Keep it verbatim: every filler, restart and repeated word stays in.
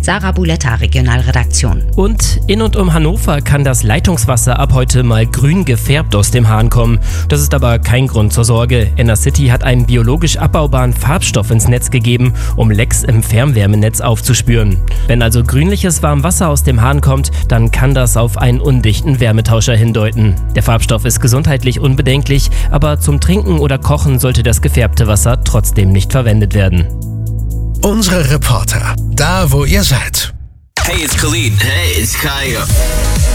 Sarah Buletta, Regionalredaktion. Und in und um Hannover kann das Leitungswasser ab heute mal grün gefärbt aus dem Hahn kommen. Das ist aber kein Grund zur Sorge. Enercity hat einen biologisch abbaubaren Farbstoff ins Netz gegeben, um Lecks im Fernwärmenetz aufzuspüren. Wenn also grünliches Warmwasser aus dem Hahn kommt, dann kann das auf einen undichten Wärmetauscher hindeuten. Der Farbstoff ist gesundheitlich unbedenklich, aber zum Trinken oder Kochen sollte das gefärbte Wasser trotzdem nicht verwendet werden. Unsere Reporter, da wo ihr seid. Hey, it's Khalid. Hey, it's Kaya.